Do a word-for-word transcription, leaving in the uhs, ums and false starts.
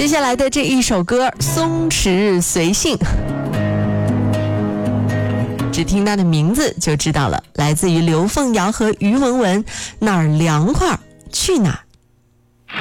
接下来的这一首歌《松弛随性》，只听它的名字就知道了，来自于刘凤瑶和于文文，哪儿凉快去哪儿。